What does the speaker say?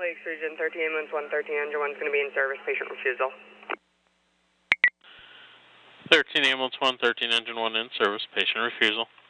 Lakes Region 13 ambulance 113 engine 1 is going to be in service, patient refusal. 13 ambulance 113 engine 1 in service, patient refusal.